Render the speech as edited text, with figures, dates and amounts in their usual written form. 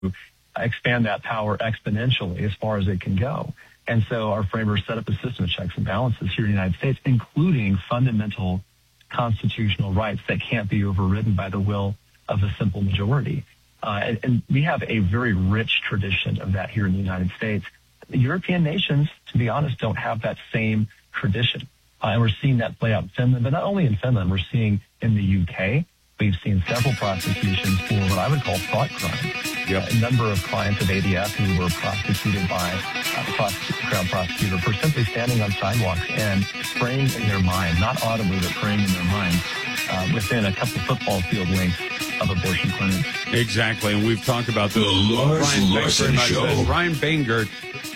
expand that power exponentially as far as it can go. And so our framers set up a system of checks and balances here in the United States, including fundamental constitutional rights that can't be overridden by the will of a simple majority. And we have a very rich tradition of that here in the United States. The European nations, to be honest, don't have that same tradition. And we're seeing that play out in Finland, but not only in Finland, we're seeing in the UK. We've seen several prosecutions for what I would call thought crime. Yep. A number of clients of ADF who were prosecuted by the Crown Prosecutor for simply standing on sidewalks and praying in their mind, not audibly, but praying in their mind within a couple football field lengths of abortion clinics. Exactly, and we've talked about this. The Lars Larson Show. Ryan Baingerdt